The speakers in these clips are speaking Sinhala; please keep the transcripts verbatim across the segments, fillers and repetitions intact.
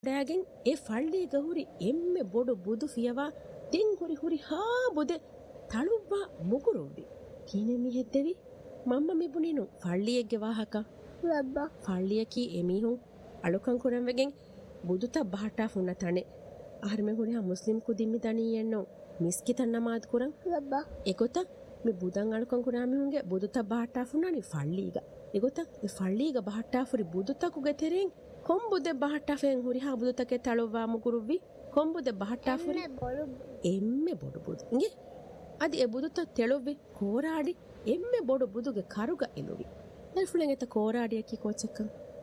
ඩෑගෙන් ඒ ෆල්ලී ගහුරි එම්මෙ බොඩු බුදු ෆියවා දෙන් හුරි හුරි හා බොද තළුවා මුගුරුවි කීනෙ මිහෙද්දෙවි මම්ම මිබුනිනු ෆල්ලියෙක්ගේ වාහක ලබ්බා ෆල්ලියකී එමිහුන් අලුකන් කුරම්වෙගෙන් බුදුත බහටා ෆුන්න තනේ අහර්මෙ හුරි හා මුස්ලිම් කුදිම්මි දනියෙන්නෝ මිස්කිතන් නමාත් කුරන් ලබ්බා එකොත මේ බුදන් අලුකන් කුරාමිහුන්ගේ බුදුත බහටා ෆුන්නනි ෆල්ලීග එකොත ඒ ෆල්ලීග බහටා ෆුරි බුදුතකුගේ තෙරෙන් ಕೊಂಬುದೆ ಬಹಟ್ಟ ಫೆಂ ಹುರಿ ಹಾ ಬುದುತಕ್ಕೆ ತಳುವಾ ಮುಗುರುವಿ ಕೊಂಬುದೆ ಬಹಟ್ಟ ಫುರಿ ಎಮ್ಮೆ ಬೊಡು ಬುದು ಇಂಗೆ ಅದಿ ಎ ಬುದುತ ತೆಳುವಿ ಕೋರಾಡಿ ಎಮ್ಮೆ ಬೊಡು ಬುದುಗೆ ಕರುಗ ಎಲುವಿ ನಲ್ಫುಳೆಂಗೆತ ಕೋರಾಡಿಯಕಿ ಕೋಚಕ್ಕ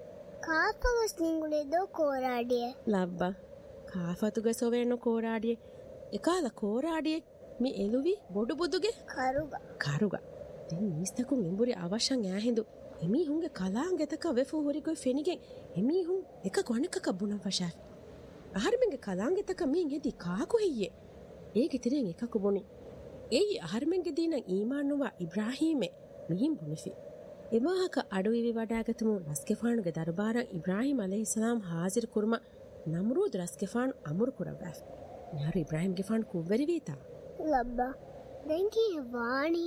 ಕಾಫಗಸ್ ನಿಂಗುಳೆದೋ ಕೋರಾಡಿಯೆ ಲಬ್ಬ ಕಾಫತುಗೆ ಸೊವೇನೋ ಕೋರಾಡಿಯೆ ಎಕಾಲ ಕೋರಾಡಿಯೆ ಮಿ ಎಲುವಿ ಬೊಡು ಬುದುಗೆ ಕರುಗ ಕರುಗ ದೆನ್ ಮೀಸ್ತಕು ಎಂಬುರಿ ಅವಶ್ಯಂ ಆಹಿಂದು එමි හුන්ගේ කලාංගෙතක වෙෆු හොරිගොයි ෆෙනිගෙන් එමි හුන් එක ගොණකක බුණ වශා අහර්මෙන්ගේ කලාංගෙතක මින් හෙදි කාකු හියේ ඒකේ තිරෙන් එකක බොනි එයි අහර්මෙන්ගේ දීන ඊමානුවා ඉබ්‍රාහීමේ මිහින් බුණෙෆි එවාහක අඩුවිවි වඩාගතුමු රස්කෙෆානුගේ දරබාරන් ඉබ්‍රාහීම අලයිහිස්සලාම් හාසිර කුර්ම නම්රූද් රස්කෙෆාන් අමුරු කුරවැ යාර ඉබ්‍රාහීම්ගේ ෆාන් කුවරි වීතා ලබ්බා දැන් කී වාණි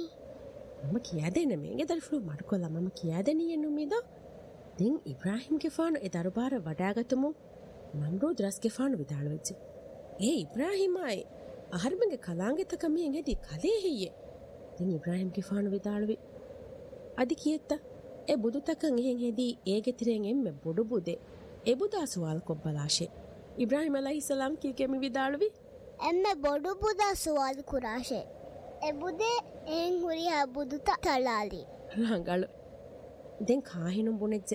මම කියාදෙන මේගේ දල්ෆ්ලු මඩකොල්ල මම කියාදෙනියෙන්නු මීද දෙන් ඉබ්‍රාහීම්ගේ ෆානු ඒ දරබාර වඩාගතමු නම්රූද් රස්ගේ ෆානු විදාල වෙච්ච ඒ ඉබ්‍රාහීමයි අහර්මගේ කලාංගෙතක මියෙන් හෙදි කලේ හියේ දෙන් ඉබ්‍රාහීම්ගේ ෆානු විදාලවි අදි කියෙත්ත ඒ බුදුතකන් එහෙන් හෙදි ඒගේ තිරෙන් එම්මෙ බොඩු බුදේ ඒ බුදා සුවල් කොබ්බලාෂේ ඉබ්‍රාහීම අලයිහිස්සලාම් කීකෙමි විදාලවි එම්මෙ බොඩු බුදා සුවල් කුරාෂේ එබුදේ එන් හුරි අබුදුත තලාලි රංගල දෙන් කාහිනුම් බුනෙජ්ජ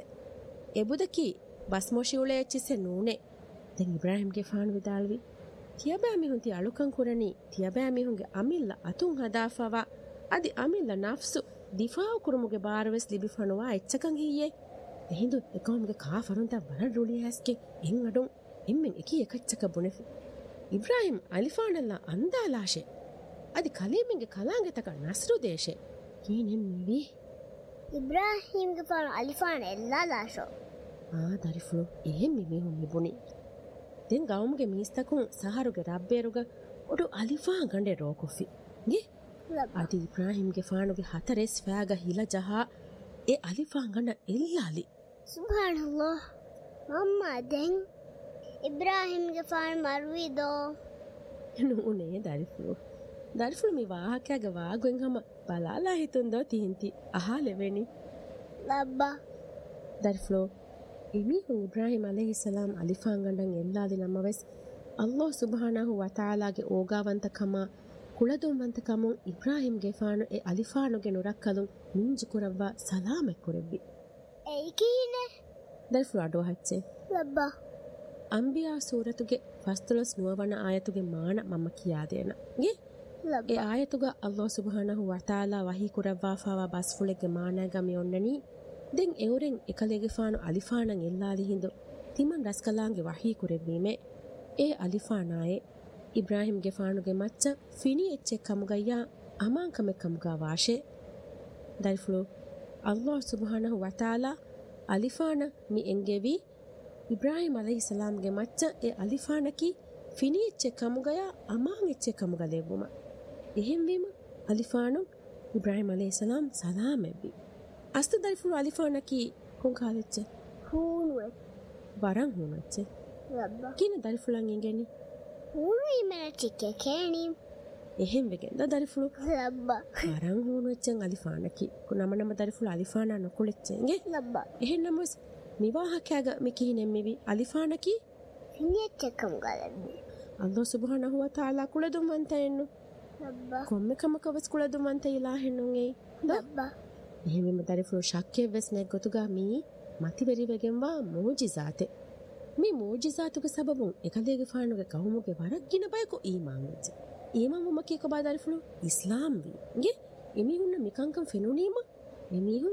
එබුදකි බස්මොෂිඋලේ එච්චිසේ නූනේ දෙන් ඉබ්‍රාහීම්ගේ ෆාන් විදාල්වි තියබෑ මිහුන්ති අලුකන් කුරණි තියබෑ මිහුන්ගේ අමිල්ල අතුන් හදාෆවා අදි අමිල්ල නෆ්සු දිෆාඋ කුරුමුගේ බාරවස් ලිබිෆනවා එච්චකන් හියේ එහිඳු එකෝම්ගේ කාෆරුන්ත බරන් රුලි හැස්කේ එන් අඩොන් එම්මෙන් එකී එකච්චක බුනෙෆි ඉබ්‍රාහීම් අලිෆානල්ලා අන්දාලාෂේ අදි කලීමින්ගේ කලාංගෙතක නස්රු දේශේ කීනෙම්මි ඉබ්‍රාහීම්ගේ ෆාන අලිෆාන එල්ලාලාෂෝ ආ දරිෆ්ලු එහෙම්මි මෙහොම් නිබුනි දෙන් ගවුම්ගේ මිස්තකුන් සහරුගේ රබ්බේරුග ඔඩු අලිෆා ගණ්ඩේ රෝකොෆි ගේ අදි ඉබ්‍රාහීම්ගේ ෆානුගේ හතරෙස් ෆෑග හිල ජහා ඒ අලිෆා ගණ්ඩ එල්ලාලි සුබ්හානල්ලාහ් මම්මා දෙන් ඉබ්‍රාහීම්ගේ ෆාන මරුවිදෝ නූනේ දරිෆ්ලු දරිෆුළු මේ වාහකයාගේ වාගුවෙන් හම බලාලා හිතුන්දෝ තිහින්ති අහාලෙවෙනි ලබ්බා දරිෆුළු එමිහුන් ඉබ්‍රාහීම අලයිහිස්සලාම් අලිෆාන් ගණ්ඩන් එල්ලාදි නමවෙස් අල්ලාහ් සුබ්හානහු වතාලාගේ ඕගාවන්තකම කුලදුම්වන්තකමුන් ඉබ්‍රාහීම්ගේ ෆානු ඒ අලිෆානුගේ නුරක්කලුන් මින්ජු කුරව්වා සලාමෙක් කුරෙව්වි ඒ කීනේ දරිෆුළු අඩෝ හච්චේ ලබ්බා අම්බියා සූරතුගේ ෆස්තුලස් නුවවන ආයතුගේ මාන මම කියා දෙන ගේ ඒ ආයතුග අල්ලාහ් සුබ්හානහු වතාලා වහී කුරව්වාෆාවා බස්ෆුලෙගේ මානගමි ඔන්නනි දෙන් එවරෙන් එකලෙගේ ෆානු අලිෆානන් එල්ලාලි හිඳු තිමන් රස්කලාන්ගේ වහී කුරෙවීමේ ඒ අලිෆානායේ ඉබ්‍රාහීම්ගේ ෆානුගේ මච්ච ෆිනි එච්චෙක් කමුගයියා අමාංකමෙ කමුගා වාෂේ දරිෆ්ලු අල්ලාහ් සුබ්හානහු වතාලා අලිෆාන මි එංගෙවි ඉබ්‍රාහීම් අලයිහිස්සලාම්ගේ මච්ච ඒ අලිෆානකි ෆිනි එච්චෙක් කමුගයා අමාං එච්චෙක් කමුගලෙවුම එහෙම් වීම අලිෆානු ඉබ්‍රාහීම් අලයිහිස්සලාම් සලාමෙවි අස්ත දරිෆුළු අලිෆානකි කොන් කාලෙච්ච හූනුවෙ වරන් හූනච්ච ලබ්බා කින දරිෆුළන් ඉගෙනි හූනු ඉමනචික්කේ කෑනීම් එහෙම් වෙගෙන්ද දරිෆුළු ලබ්බා වරන් හූනුවෙච්චන් අලිෆානකි කුනම නම දරිෆුළු අලිෆානා නොකුලෙච්චෙන්ගේ ලබ්බා එහෙන් නමස් මිවාහකයාග මිකිහිනෙම්මිවි අලිෆානකි ෆිනි එච්චෙක්කම ගලබ්බි අල්ලාහ් සුබ්හානහු වතාලා කුලදුම්වන්තයෙන්නු ලබ්බා කොම්මකමකවස් කුලදුම්වන්ත ඉලාහෙන්නුන්ගේ ලබ්බා එහෙමම දරිෆුළු ශක්කේ වෙස් නෙග්ගොතුගා මී මතිවරි වෙගෙන්වා මූජිසාතේ මේ මූජිසාතුගේ සබබුන් එකලේගේ ෆානුගේ කවුමුගේ වරක් ගින බයකෝ ඊමාන් වෙච්ච ඊමාන් මොමකේ කබා දරිෆුළු ඉස්ලාම් වී ගේ එමිහුන්න මිකංකම් ෆෙනුනීම එමිහුන්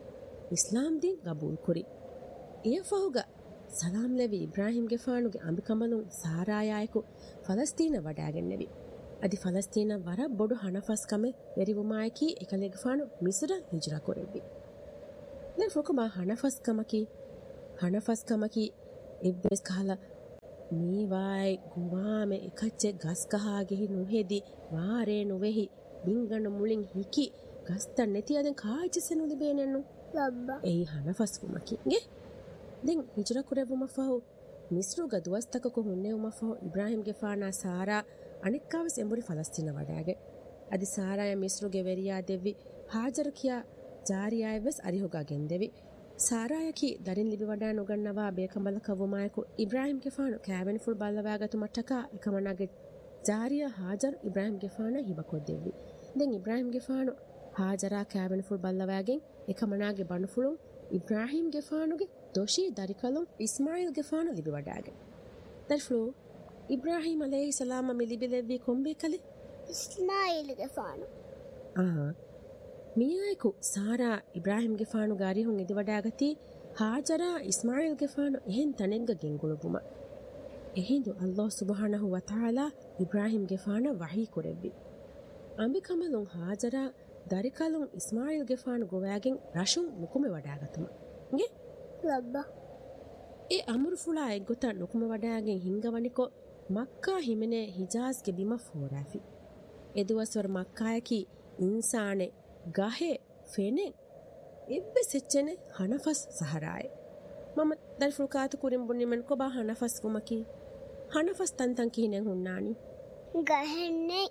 ඉස්ලාම් දින් ගබූල් කුරි එය ෆහුගා සලාම් ලැබි ඉබ්‍රාහීම්ගේ ෆානුගේ අඹකමලුන් සාරායායකු ෆලස්තීන වඩාගෙන්නෙවි අදි ෆලස්තීන වර බොඩු හනෆස්කම වෙරිවුමායකි එකලේගේ ෆානු මිස්ර හිජ්රා කොරෙවි නේ ෆොකම හනෆස්කමකි හනෆස්කමකි ඉබ්බස් කහලා මේවායි ගුවාම එකච්චෙ ගස් කහා ගෙහි නුහෙදි වාරේ නුවෙහි බින්ගන මුලින් හිකි ගස්තන් නැති අදන් කායිචසෙනු ලිබේනෙන්නු ලබ්බා එයි හනෆස්කුමකි ගේ දැන් හිජර කුරෙවුම ෆහු මිස්රුග දුවස්තක කොහුන්නේ උම ෆහු ඉබ්‍රාහිම්ගේ ෆානා සාරා අනික්කාවස් එඹුරි ෆලස්තීන වඩාගේ අදි සාරාය මිස්රුගේ වෙරියා දෙවි හාජර් කියා ජාරියායවස් අරිහුගා ගෙන්දෙවි ಸಾರಾಯಕಿ ದರಿನ್ Libby vada ನುಗನ್ನವಾ ಬೇಕಂಬಲ ಕವುಮಾಯಕು Ibrahim ಗೆಫಾನು ಕ್ಯಾಬೆನ್ full ಬಲ್ಲವಾಗತು ಮಟ್ಟಕ ಇಕಮನಾಗೆ ಜಾರಿಯ ಹಾಜರ್ Ibrahim ಗೆಫಾನ ಹಿಬಕೊದ್ದೆವಿ then Ibrahim ಗೆಫಾನು ಹಾಜರ ಕ್ಯಾಬೆನ್ full ಬಲ್ಲವಾಗೆ ಇಕಮನಾಗೆ ಬಣುಫುಳು Ibrahim ಗೆಫಾನುಗೆ ದೋಷಿ ದರಿಕಲು Ismail ಗೆಫಾನು Libby ವಡಾಗೆ ದರ್ಫ್ಲು Ibrahim ಅಲೈಹಿ ಸಲಾಮ ಮಿಲಿಬಿಲೆವಿ ಕೊಂಬೆ ಕಲೆ ಇಸ್ಮಾಯಿಲ್ ಗೆಫಾನು ಆಹಾ ಮೀಯಾಯ್ಕು ಸಾರಾ ಇಬ್ರಾಹಿಂ ಗೆಫಾನು ಗಾರಿ ಹುಂ ಇದಿ ವಡಾಗತಿ ಹಾಜರ ಇಸ್ಮಾಯಿಲ್ ಗೆಫಾನು ಎಹೆನ್ ತನೆಂಗ ಗೆಂಗುಳುಬುಮ ಎಹಿಂದು ಅಲ್ಲಾಹ್ ಸುಬ್ಹಾನಹು ವ ತಆಲಾ ಇಬ್ರಾಹಿಂ ಗೆಫಾನ ವಹಿ ಕೊರೆವ್ವಿ ಅಂಬಿಕಮಲುಂ ಹಾಜರ ದರಿಕಲುಂ ಇಸ್ಮಾಯಿಲ್ ಗೆಫಾನು ಗೋವಾಗೆನ್ ರಶುಂ ನುಕುಮೆ ವಡಾಗತುಮ ಗೆ ಲಬ್ಬಾ ಎ ಅಮರು ಫುಳಾ ಎಗ್ಗೊತ ನುಕುಮೆ ವಡಾಗೆನ್ ಹಿಂಗವನಿಕೊ ಮಕ್ಕಾ ಹಿಮೆನೆ ಹಿಜಾಜ್ಗೆ ಬಿಮ ಫೋರಾಫಿ ಎದುವಸ್ವರ ಮಕ್ಕಾಯಕಿ ಇನ್ಸಾನೆ ಗಹೆ ಫೆನೆ ಎಬ್ಬೆ ಸೆಚ್ಚನೆ ಹನಫಸ್ ಸಹರಾಯ್ ಮಮ ದರ್ಫುಲ್ ಕಾತು ಕುರಿಂಬುನಿ ಮನ್ ಕೊಬಾ ಹನಫಸ್ ಕುಮಕಿ ಹನಫಸ್ ತಂತಂ ಕಿನೆ ಹುನ್ನಾನಿ ಗಹೆನ್ನೆ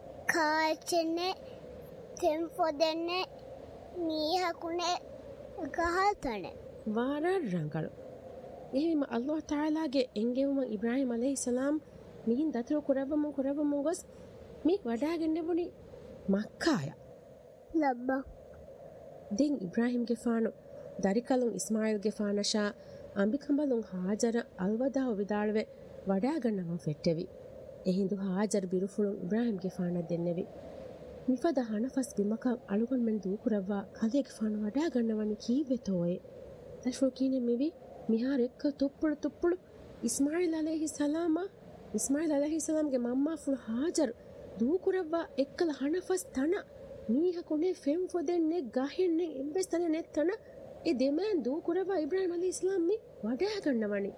ಕಾಚನೆ ತೆಂಫೊದೆನ್ನೆ ಮೀಹಕುನೆ ಗಹತನೆ ವಾರ ರಂಗಳು ಎಹಿಮ ಅಲ್ಲಾಹ್ ತಾಲಾಗೆ ಎಂಗೆವುಮ ಇಬ್ರಾಹಿಂ ಅಲೈಹಿಸ್ಸಲಾಂ ಮಿಹಿನ್ ದತರು ಕುರವಮ ಕುರವಮ ಗೊಸ್ ಮಿ ವಡಾಗೆನ್ನೆ ಬುನಿ ಮಕ್ಕಾಯ ಲಬ್ಬಾ ದೆನ್ ಇಬ್ರಾಹಿಂ ಗೆಫಾನು ದರಿಕಲುಂ ಇಸ್ಮಾಯಿಲ್ ಗೆಫಾನಶಾ ಅಂಬಿಕಂಬಲುಂ ಹಾಜರ ಅಲ್ವದಾ ವಿದಾಳವೆ ವಡಾಗಣ್ಣವ ಫೆಟ್ಟೆವಿ ಎಹಿಂದು ಹಾಜರ್ ಬಿರುಫುಳುಂ ಇಬ್ರಾಹಿಂ ಗೆಫಾನ ದೆನ್ನೆವಿ ಮಿಫದ ಹನಫಸ್ ಬಿಮಕ ಅಳುಗನ್ ಮೆನ್ ದೂಕುರವ್ವ ಕಲೆ ಗೆಫಾನು ವಡಾಗಣ್ಣವನಿ ಕೀವೆ ತೋಯೆ ತಶ್ಫುಕೀನೆ ಮಿವಿ ಮಿಹಾರೆಕ್ಕ ತುಪ್ಪುಳು ತುಪ್ಪುಳು ಇಸ್ಮಾಯಿಲ್ ಅಲೈಹಿ ಸಲಾಮ ಇಸ್ಮಾಯಿಲ್ ಅಲೈಹಿ ಸಲಾಂಗೆ ಮಮ್ಮ ಫುಳು ಹಾಜರ್ ದೂಕುರವ್ವ ಎಕ್ಕಲ ಹನಫಸ್ ತಣ ಮೀಹ ಕೊನೆ ಫೆಮ್ ಫೊದೆನ್ನೆ ಗಹೆನ್ನೆ ಎಂಬೆಸ್ತನೆ ನೆತ್ತಣ ಎ ದೆಮನ್ ದೂಕುರವ್ವ ಇಬ್ರಾಹಿಂ ಅಲೈಹಿಸ್ಸಲಾಂ ಮಿ ವಡಾಗಣ್ಣವನಿ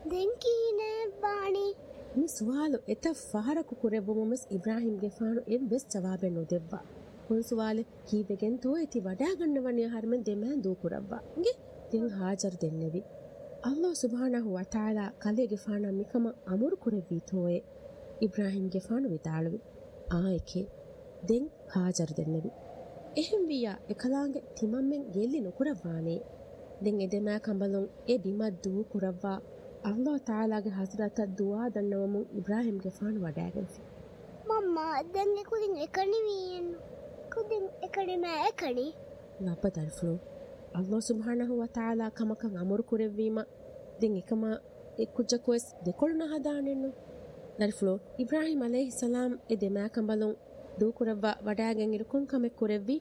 ದೆಂಕೀನೆ ಬಾಣಿ ಮಿ ಸುವಾಲು ಎತ ಫಹರಕು ಕುರೆಬುಮಸ್ ಇಬ್ರಾಹಿಂ ಗೆಫಾನು ಎಂಬೆಸ್ ಜವಾಬೆ ನೊದೆವ್ವ ಹುನ್ ಸುವಾಲೆ ಕೀವೆಗೆನ್ ತೋಯತಿ ವಡಾಗಣ್ಣವನಿ ಹರ್ಮೆನ್ ದೆಮನ್ ದೂಕುರವ್ವ ಗೆ ದೆನ್ ಹಾಜರ್ ದೆನ್ನೆವಿ ಅಲ್ಲಾಹ್ ಸುಬ್ಹಾನಹು ವ ತಆಲಾ ಕಲೆ ಗೆಫಾನ ಮಿಕಮ ಅಮುರು ಕುರೆವಿ ತೋಯೆ ಇಬ್ರಾಹಿಂ ಗೆಫಾನು ವಿತಾಳುವಿ ಆಯಕೆ ದೆನ್ ಹಾಜರ್ ದೆನ್ನೆವಿ ಎಹೆಂ ವಿಯಾ ಎಕಲಾಂಗೆ ತಿಮಮ್ಮೆನ್ ಗೆಲ್ಲಿ ನುಕುರವ್ವಾನೆ ದೆನ್ ಎದೆಮಾ ಕಂಬಲುಂ ಎ ಬಿಮದ್ ದೂಕುರವ್ವ ಅಲ್ಲಾಹ್ ತಾಲಾಗೆ ಹಜರತ ದುವಾ ದನ್ನವಮು ಇಬ್ರಾಹಿಂ ಗೆಫಾನು ವಡಾಗೆನ್ಫಿ ಮಮ್ಮ ದೆಂಗೆ ಕುದಿನ್ ಎಕಣಿ ವೀನು ಕುದಿನ್ ಎಕಣಿ ಮಾ ಎಕಣಿ ಲಬ್ಬ ದರ್ಫ್ಲು ಅಲ್ಲಾಹ್ ಸುಬ್ಹಾನಹು ವ ತಆಲಾ ಕಮಕಂ ಅಮರು ಕುರೆವ್ವೀಮ ದೆನ್ ಎಕಮ ಎಕ್ಕುಜ್ಜ ಕೊಯ್ಸ್ ದೆಕೊಳುನ ಹದಾನೆನ್ನು ದರ್ಫ್ಲು ಇಬ್ರಾಹಿಂ ಅಲೈಹಿಸ್ಸಲಾಂ ಎ ದೆಮಾ ಕಂಬಲುಂ ದೂಕುರವ್ವ ವಡಾಗೆನ್ ಇರುಕುಂ ಕಮೆಕ್ ಕುರೆವ್ವಿ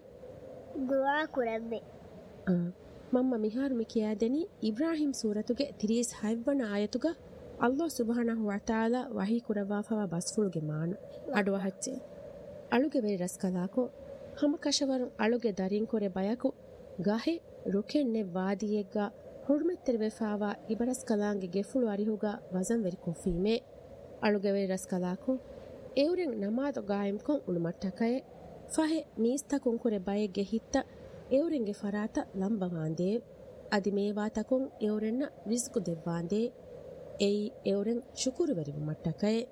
ದುವಾ ಕುರೆವ್ವೆ ಆ ಮಮ್ಮ ಮಿಹಾರು ಮಿಕಿಯಾದೆನಿ ಇಬ್ರಾಹಿಂ ಸೂರತುಗೆ ತಿರೀಸ್ ಹೈವ್ವನ ಆಯತುಗ ಅಲ್ಲಾಹ್ ಸುಬ್ಹಾನಹು ವ ತಆಲಾ ವಹಿ ಕುರವಾಫವ ಬಸ್ಫುಳುಗೆ ಮಾನ ಅಡುವ ಹಚ್ಚೆ ಅಳುಗೆ ವೆರಿ ರಸ್ಕಲಾಕೋ ಹಮ ಕಶವರು ಅಳುಗೆ ದರಿನ್ ಕೊರೆ ಬಯಕು ಗಹೆ ರುಕೆನ್ನೆ ವಾದಿಯೆಗ್ಗ ಹುರ್ಮೆತ್ತೆರೆ ವೆಫಾವ ಇಬರಸ್ ಕಲಾಂಗೆ ಗೆಫುಳು ಅರಿಹುಗ ವಜನ್ ವೆರಿ ಕೊಫೀಮೆ ಅಳುಗೆ ವೆರಿ ರಸ್ಕಲಾಕೋ ಎವ್ರೆನ್ ನಮಾದ ಗಾಯಂ ಕೊಂ ಉಳುಮಟ್ಟಕಯೆ ಫಹೆ ಮೀಸ್ತಕುಂ ಕೊರೆ ಬಯೆಗ್ಗೆ ಹಿತ್ತ ಎವರೆಂಗೆ ಫರಾತ ಲಂಬವಾಂದೆ ಅದಿ ಮೇವಾ ತಕೊಂ ಎವರೆನ್ನ ರಿಸ್ಕು ದೆವ್ವಾಂದೆ ಎಯಿ ಎವರೆನ್ ಶುಕುರು ವೆರಿವು ಮಟ್ಟಕಯೆ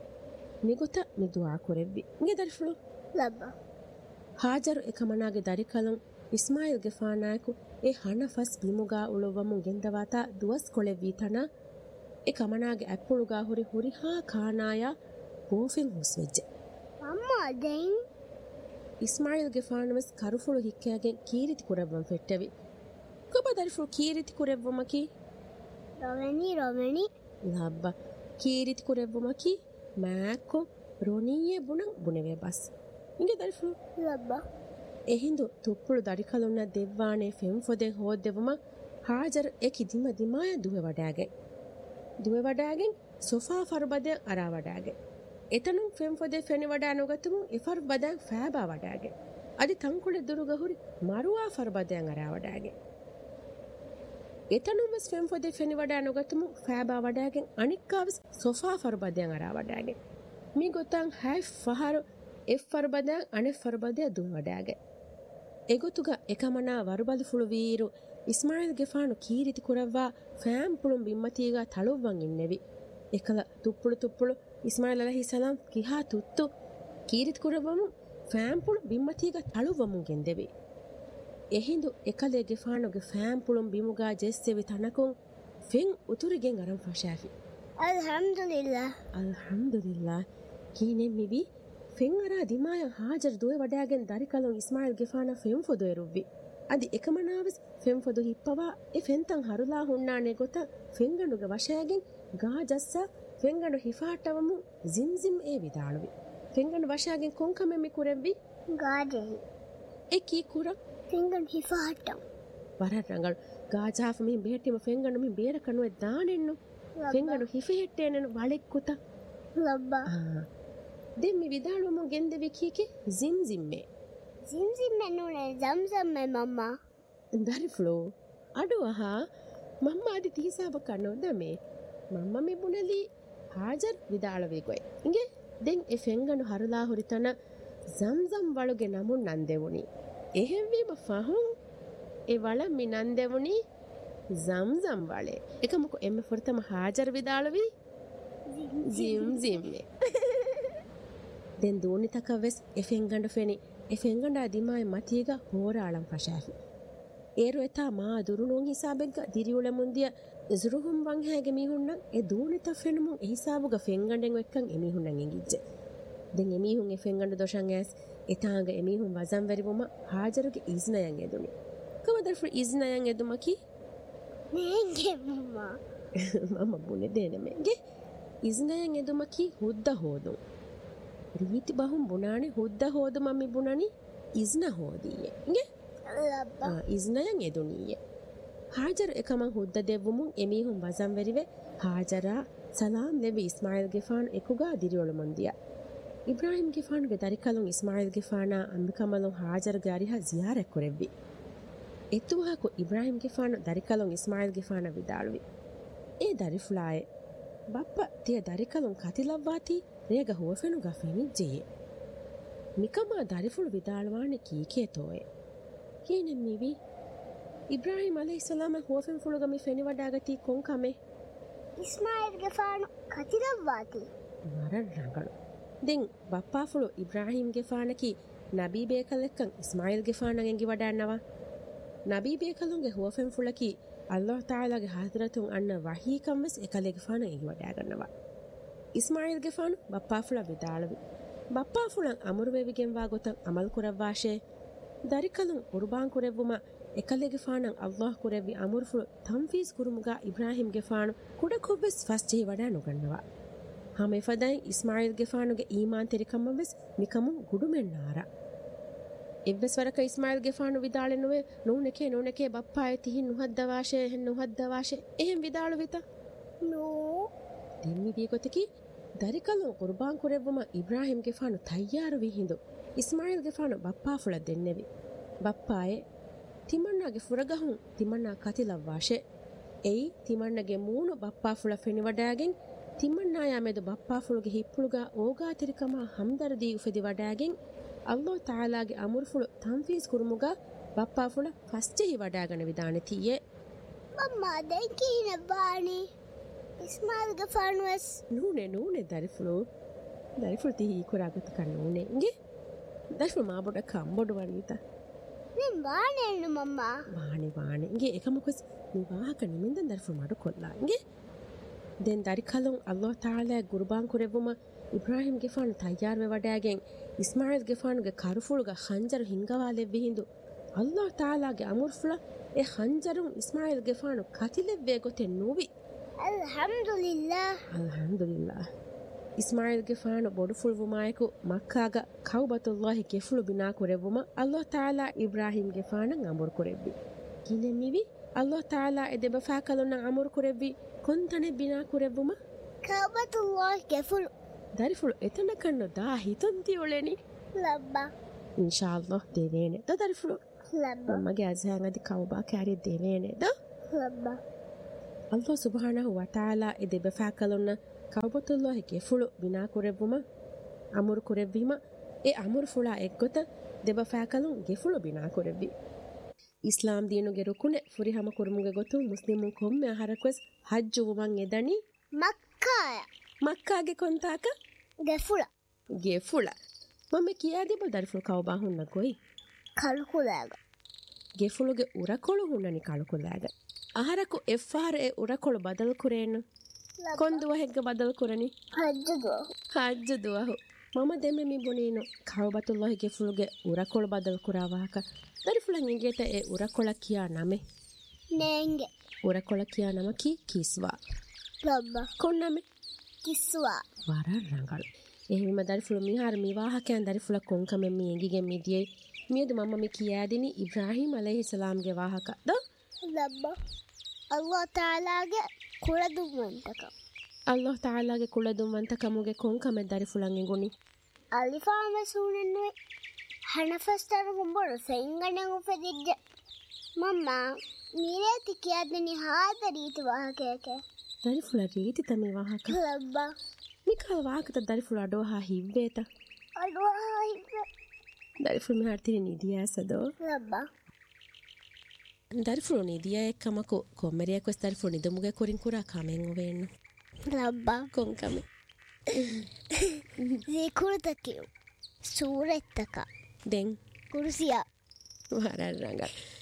ನಿಗುತ ನಿದುವಾ ಕೊರೆವ್ವಿ ಇಂಗೆ ದರ್ಫುಳು ಲಬ್ಬ ಹಾಜರು ಎಕಮನಾಗೆ ದರಿಕಲಂ ಇಸ್ಮಾಯಿಲ್ ಗೆಫಾನಾಯಕು ಎ ಹನಫಸ್ ಬಿಮುಗಾ ಉಳುವಮು ಗೆಂದವಾತ ದುವಸ್ ಕೊಳೆವ್ವಿ ತನ ಎ ಕಮನಾಗೆ ಅಪ್ಪುಳುಗಾ ಹುರಿ ಹುರಿ ಹಾ ಖಾನಾಯ ಬೋಫಿನ್ ಹುಸ್ವೆಜ್ಜೆ ಅಮ್ಮ ದೆನ್ ಇಸ್ಮಾಯಿಲ್ ಗೆಫಾನವಸ್ ಕರುಫುಳು ಹಿಕ್ಕೆಯಾಗೆನ್ ಕೀರಿತಿ ಕುರೆವ್ವಂ ಫೆಟ್ಟೆವಿ ಕೊಬ ದರ್ಫುಳು ಕೀರಿತಿ ಕುರೆವ್ವಮಕಿ ರವಣಿ ರವಣಿ ಲಬ್ಬ ಕೀರಿತಿ ಕುರೆವ್ವಮಕಿ ಮ್ಯಾಕೊ ರೊನಿಯೆ ಬುಣಂ ಬುಣೆವೆ ಬಸ್ ಇಂಗೆ ದರ್ಫುಳು ಲಬ್ಬ ಎಹಿಂದು ತುಪ್ಪುಳು ದರಿಕಲುನ್ನ ದೆವ್ವಾಣೆ ಫೆಂ ಫೊದೆನ್ ಹೋದ್ದೆವಮ ಹಾಜರ್ ಎಕಿ ದಿಮ ದಿಮಾಯ ದುವೆ ವಡಾಗೆ ದುವೆ ವಡಾಗೆನ್ ಸೊಫಾ ಫರ್ಬದೆ ಅರಾ ವಡಾಗೆ ಎತನುಂ ಫೆಂ ಫೊದೆ ಫೆನಿ ವಡಾ ನುಗತುಮು ಇಫರ್ ಬದಾಂ ಫ್ಯಾಬಾ ವಡಾಗೆ ಅದಿ ತಂಕುಳೆ ದುರುಗ ಹುರಿ ಮರುವಾ ಫರ್ ಬದಾಂ ಅರಾ ವಡಾಗೆ එතනුම ෆෙම් ෆොදේ ෆෙනි වඩා නොගතුමු ෆෑබා වඩාගෙන් අනික්කාවස් සොෆා ෆර්බදයන් අරා වඩාගෙන් මේ ගොතන් හයි ෆහරු එෆ් ෆර්බදයන් අනෙෆ් ෆර්බදය දුන් වඩාගේ එගොතුග එකමනා වරුබලි ෆුළු වීරු ඉස්මායිල් ගෙෆානු කීරිති කුරව්වා ෆෑම් පුළුම් බිම්මතීගා තලුව්වන් ඉන්නෙවි එකල තුප්පුළු තුප්පුළු ඉස්මායිල් අලයිහිස්සලාම් කිහා තුත්තු කීරිති කුරවමු ෆෑම් පුළු බිම්මතීගා තලුව්වමුන් ගෙන්දෙවි එහිඳු එකලේ ගෙෆානුගේ ෆෑම් පුළුම් බිමුගා ජෙස්සෙවි තනකුන් ෆෙන් උතුරිගෙන් අරන් ෆෂාෆි අල්හම්දුලිල්ලා අල්හම්දුලිල්ලා කීනෙ මිවි ෆෙන් අරා දිමාය හාජර් දුවේ වඩාගෙන් දරිකලොන් ඉස්මායිල් ගෙෆානා ෆෙම් ෆොදෝ එරුව්වි අදි එකමනාවස් ෆෙම් ෆොදෝ හිප්පවා එ ෆෙන්තන් හරුලා හුන්නානේ ගොත ෆෙන්ගනුගේ වශයෙන් ගා ජස්සා ෆෙන්ගනු හිෆාටවමු සිම්සිම් ඒ විදාළුවි ෆෙන්ගනු වශයෙන් කොන්කමෙ මි කුරෙව්වි ගාදෙහි ඒ කී කුර ෆෙන්ගන් හිෆාටම් වරරංගල් ගාජාෆ මි බෙහෙටිම ෆෙන්ගනු මි බේර කනුවේ දානෙන්නු ෆෙන්ගනු හිෆෙහෙට්ටේනනු වලෙක්කුත ලබ්බා දෙමි විදාළුවමු ගෙන්දෙවි කීකේ සිම්සිම්මේ සිම්සිම්මේ නුනේ ජම්සම්මේ මම්මා දරිෆ්ලෝ අඩුවහා මම්මා අදි තිහිසාව කනෝද මේ මම්ම මේ බුණලි හාජර් විදාළවේ ගොයි ඉගේ දෙන් එ ෆෙන්ගනු හරුලා හොරිතන සම්සම් වලුගේ නමුන් නන්දෙවුනි එහෙම්වීම ෆහුන් ඒ වල මි නන්දෙවුනි සම්සම් වලේ එකමකෝ එම්ම ෆොරිතම හාජර් විදාළවි සිම්සිම්මේ දෙන් දෝනි තකවෙස් එ ෆෙන්ගන්ඩ ෆෙනි එ ෆෙන්ගන්ඩ අදිමාය මතීග හෝරාලම් ෆෂාෆි ඒරු එතා මා දුරුණුන් හිසාබෙග්ග දිරියුල මුන්දිය ඉසුරුහුම් වන් හැගෙ මිහුන්න එ දූනිත ෆෙනුමුන් හිසාබුග ෆෙන්ගන්ඩෙන් එක්කන් එමිහුන්නන් එංගිච්ච දෙන් එමිහුන් එ ෆෙන්ගන්ඩ දොෂන් ඇස් එතාංග එමිහුන් වසම් වෙරිවම හාජරුගේ ඉස්නයන් එදුනි කවදර් ෆර් ඉස්නයන් එදුමකි නේගේ මම්මා මම බුනේ දෙනෙමෙගේ ඉස්නයන් එදුමකි හුද්ද හෝදුන් රීති බහුම් බුනානේ හුද්ද හෝද මම්මි බුණනි ඉස්න හෝදීයේ ගේ ලබ්බා ඉස්නයන් එදුනීයේ හාජර් එකමන් හුද්ද දෙව්වමුන් එමිහුන් වසම් වෙරිවේ හාජරා සලාම් දෙවි ඉස්මායිල් ගෙෆාන් එකුගා දිරියොල මොන්දියා ඉබ්‍රාහිම් ගෙෆාන්ගේ දරිකලුන් ඉස්මායිල් ගෙෆානා අම්බිකමලුන් හාජර්ගේ අරිහා ziyaret කොරෙව්වි එතුවාකු ඉබ්‍රාහිම් ගෙෆාන දරිකලුන් ඉස්මායිල් ගෙෆාන විදාළුවි ඒ දරිෆුලායේ බප්ප තිය දරිකලුන් කතිලව්වාති රේග හුවෆෙනු ගෆෙනි ජේ මිකමා දරිෆුල් විදාළුවානේ කීකේ තෝයේ කීනෙ මිවි ඉබ්‍රාහිම් අලයිහිස්සලාම හුවෆෙන් ෆුලුග මි ෆෙනි වඩාගති කොන්කමේ ඉස්මායිල් ගෙෆාන කතිලව්වාති මරරංගල දෙන් බප්පා ෆුලු ඉබ්‍රාහිම් ගෙෆානකි නබී බේකලෙක්කන් ඉස්මායිල් ගෙෆානගෙන් ගි වඩාන්නවා නබී බේකලුන්ගේ හුවෆෙන් ෆුලකි අල්ලාහ් තාලාගේ හාදරතුන් අන්න වහී කම්වස් එකලේ ගෙෆාන ගි වඩා ගන්නවා ඉස්මායිල් ගෙෆාන බප්පා ෆුල විදාළවි බප්පා ෆුලන් අමරු වෙවිගෙන් වා ගොතන් අමල් කුරවවාෂේ දරිකලුන් කුර්බාන් කුරෙව්වම එකලේ ගෙෆානන් අල්ලාහ් කුරෙවි අමරු ෆුල තම්ෆීස් කුරුමුගා ඉබ්‍රාහිම් ගෙෆාන කුඩ කොබ්බස් ෆස්ටි වඩා නොගන්නවා හමේ ෆදයි ඉස්මායිල් ගෙෆානුගේ ඊමාන් තෙරිකම්ම වෙස් මිකමුන් ගුඩුමෙන්නාර එව්වස් වරක ඉස්මායිල් ගෙෆානු විදාලෙනුවේ නෝනකේ නෝනකේ බප්පාය තිහින් නුහද්දවාෂේ හෙන් නුහද්දවාෂේ එහෙම් විදාලු විත නෝ දෙම්මි බීකොතකි දරිකලුන් කුර්බාන් කුරෙව්වම ඉබ්‍රාහිම් ගෙෆානු තයාරු වී හිඳු ඉස්මායිල් ගෙෆානු බප්පා ෆුල දෙන්නෙවි බප්පායේ තිමන්නාගේ ෆුරගහුන් තිමන්නා කතිලවවාෂේ එයි තිමන්නගේ මූණු බප්පා ෆුල ෆෙනි වඩාගෙන් තිමන්නා යාමෙද බප්පා ෆුලුගේ හිප්පුලුගා ඕගා තෙරිකමා හම්දරදී උෆෙදි වඩාගෙන් අල්ලාහ් තාලාගේ අමුරු ෆුල තම්ෆීස් කුරුමුගා බප්පා ෆුල ෆස්ටි වඩාගෙන විදානේ තියේ මම්මා දැන් කීන බානි ඉස්මායිල් ගෙෆානුස් නූනේ නූනේ දරිෆුලු දරිෆුල් තිහි කුරාගත කන්නූනේ ඉගේ දරිෆුල් මා බොඩ කම්බොඩ වනිතා නෙන් බානේ नु මම්මා වානේ වානේ ඉගේ එකමකොස් මේ වාහක නිමින්ද දරිෆුල් මාඩ කොල්ලා ඉගේ දෙන් දරිකලුන් අල්ලාහ් තාලා කුර්බාන් කුරෙව්වම ඉබ්‍රාහිම් ගෙෆාන් තයාර වේ වඩාගෙන් ඉස්මායිල් ගෙෆාන්ගේ කරුෆුල්ගා ඛංජර හිංගවාලෙ විහිඳු අල්ලාහ් තාලාගේ අමුර්ෆුල ඒ ඛංජරුන් ඉස්මායිල් ගෙෆාන් කතිලෙව්වේ ගොතෙන් නූවි අල්හම්දුලිල්ලා අල්හම්දුලිල්ලා ඉස්මායිල් ගෙෆාන් බොඩුෆුල් වමායකු මක්කාග කෞබතුල්ලාහි ගෙෆුළු බිනා කුරෙව්වම අල්ලාහ් තාලා ඉබ්‍රාහිම් ගෙෆාන් අමුර් කුරෙව්වි කිනෙමිවි අල්ලාහ් තාලා එදෙබෆා කලුන අමුර් කුරෙව්වි කොන්තනේ බිනා කුරෙව්වම කෞබතුල්ලාහි ගෙෆුළු දරිෆුල් එතන කන්න දා හිතන් තියොලෙනි ලබ්බා ඉන්ෂාඅල්ලාහ් දෙවේනේ ද දරිෆුල් ලබ්බා මගේ අසහන් අදි කවබා කාරිය දෙවේනේ ද Rabba. Allah subhanahu wa ta'ala e debe faakalonna kawbatullahi ke fulu bina kurevuma amur kurevvima e amur fula eggota deba faakalun ge fulu bina kurevvi islam deenuge rukune furihama kurumuge gotu muslimun komme aharakwes hajju wuman edani Makkaya. makkage kontaka ge fula ge fula mamme kiyade bol darful kawba hunna koi kalkulaga ge fuluge urakolu hunnani kalkulaga aharaku effare e urakolu badal kurenu konduwa hegga badal kurani hajjudu hajjudu mama demme mi bonino kawbatullahi ge fuluge urakolu badal kurawaka darfulan ingeta e urakola kiya name nenge urakola kiya namaki kiswa Rabba. konname kiswa wara rangal ehima darfulu mi har mi wahakan darfula konkame mi engige mi die miyadu mama mi kiyadini ibrahim alayhi salam ge wahaka da Rabba. Allah Ta'ala ge kuladum wantaka Allah Ta'ala ge kuladum wantakamuge konkame darfulan engoni alifama sunenwe hanafastar gumbor senganen ufedijje mamma mireti kiyadni hada ritu wahakeke darfula riti tami wahaka Rabba. mikal wahaka darfula ado ha hivveta ado ha hivve darfulu mi har tini nidiya sado Rabba. darfulu nidiya ekkamako kommeriya kwes darfulu nidomuge korin kura kamen ovenno Rabba. konkame zikurtakiu surettaka den kursiya wara rangal